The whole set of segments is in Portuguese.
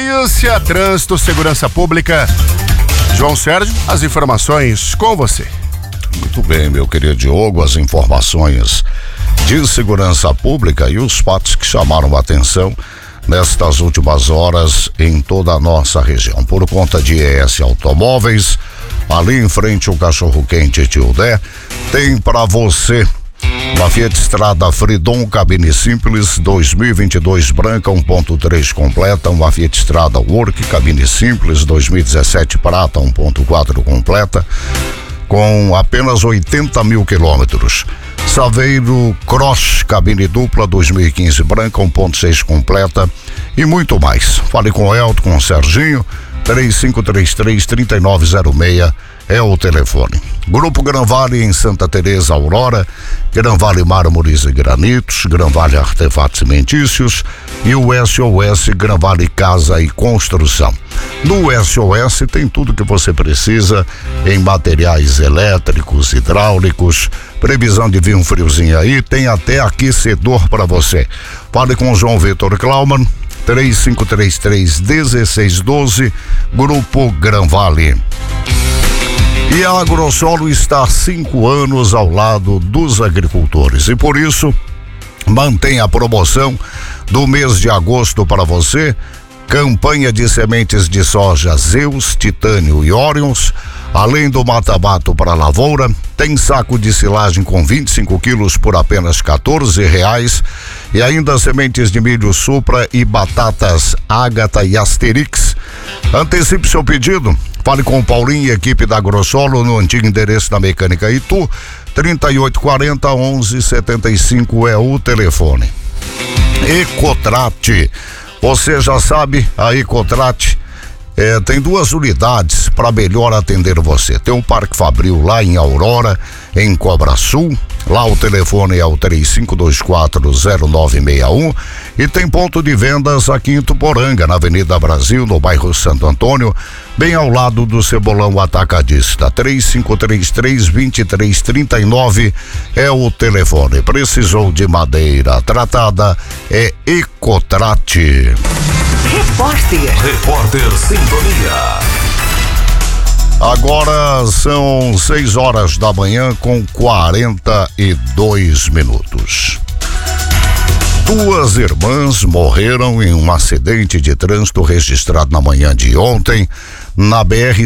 polícia, trânsito, segurança pública. João Sérgio, as informações com você. Muito bem, meu querido Diogo, as informações de segurança pública e os fatos que chamaram a atenção nestas últimas horas em toda a nossa região. Por conta de ES Automóveis, ali em frente ao Cachorro Quente Tildé, tem para você uma Fiat Strada Freedom cabine simples 2022 branca 1.3 completa, uma Fiat Strada Work cabine simples 2017 prata 1.4 completa, com apenas 80 mil quilômetros. Saveiro Cross cabine dupla 2015 branca 1.6 completa e muito mais. Fale com o Elton, com o Serginho, 3533-3906 é o telefone. Grupo Gran Vale em Santa Teresa, Aurora, Gran Vale Mármores e Granitos, Gran Vale Artefatos Cimentícios e o SOS Gran Vale Casa e Construção. No SOS tem tudo que você precisa em materiais elétricos, hidráulicos, previsão de vir um friozinho aí, tem até aquecedor para você. Fale com o João Vitor Klauman, 3533-1612, Grupo Gran Vale. E a Agrosolo está há 5 anos ao lado dos agricultores e por isso mantém a promoção do mês de agosto para você. Campanha de sementes de soja Zeus, Titânio e Orions, além do mata-mato para lavoura, tem saco de silagem com 25 quilos por apenas R$14 e ainda sementes de milho Supra e batatas Ágata e Asterix. Antecipe seu pedido, fale com o Paulinho e equipe da Agrosolo no antigo endereço da Mecânica Itu, 3840-1175 é o telefone. Ecotrate. Você já sabe, a Ecotrate tem 2 unidades para melhor atender você. Tem o Parque Fabril lá em Aurora, em Cobra Sul. Lá o telefone é o 35240961 e tem ponto de vendas aqui em Tuporanga, na Avenida Brasil, no bairro Santo Antônio, bem ao lado do Cebolão Atacadista. 3533-2339 é o telefone. Precisou de madeira tratada, é Ecotrate. Repórter Sintonia. Agora são 6 horas da manhã com 42 minutos. 2 irmãs morreram em um acidente de trânsito registrado na manhã de ontem na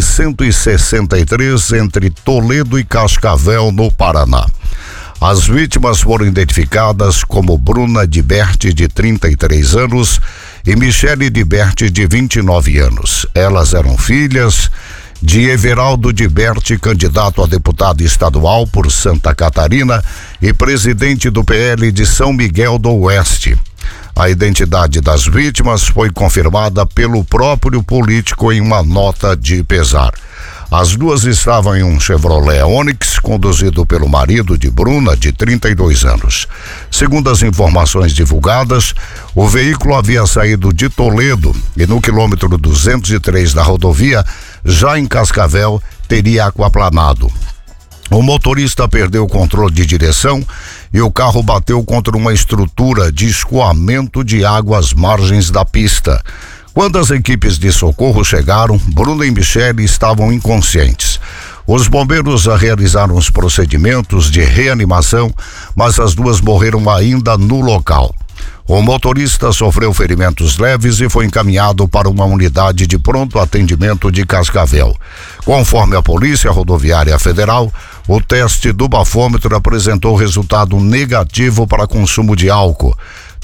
BR-163 entre Toledo e Cascavel, no Paraná. As vítimas foram identificadas como Bruna de Berti, de 33 anos, e Michele de Berti, de 29 anos. Elas eram filhas de Everaldo de Berti, candidato a deputado estadual por Santa Catarina e presidente do PL de São Miguel do Oeste. A identidade das vítimas foi confirmada pelo próprio político em uma nota de pesar. As duas estavam em um Chevrolet Onix, conduzido pelo marido de Bruna, de 32 anos. Segundo as informações divulgadas, o veículo havia saído de Toledo e no quilômetro 203 da rodovia, já em Cascavel, teria aquaplanado. O motorista perdeu o controle de direção e o carro bateu contra uma estrutura de escoamento de água às margens da pista. Quando as equipes de socorro chegaram, Bruna e Michele estavam inconscientes. Os bombeiros realizaram os procedimentos de reanimação, mas as duas morreram ainda no local. O motorista sofreu ferimentos leves e foi encaminhado para uma unidade de pronto atendimento de Cascavel. Conforme a Polícia Rodoviária Federal, o teste do bafômetro apresentou resultado negativo para consumo de álcool.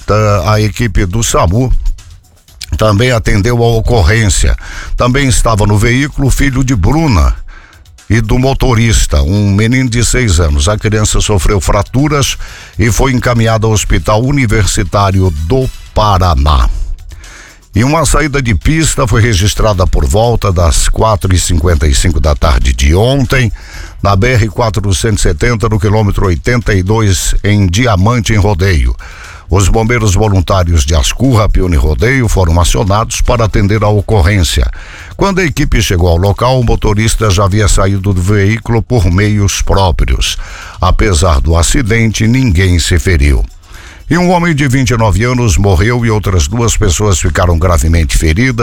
A equipe do SAMU também atendeu a ocorrência. Também estava no veículo o filho de Bruna e do motorista, um menino de 6 anos. A criança sofreu fraturas e foi encaminhada ao Hospital Universitário do Paraná. E uma saída de pista foi registrada por volta das 4h55 da tarde de ontem, na BR-470, no quilômetro 82, em Diamante, em Rodeio. Os bombeiros voluntários de Ascurra, Pione Rodeio foram acionados para atender a ocorrência. Quando a equipe chegou ao local, o motorista já havia saído do veículo por meios próprios. Apesar do acidente, ninguém se feriu. E um homem de 29 anos morreu e outras 2 pessoas ficaram gravemente feridas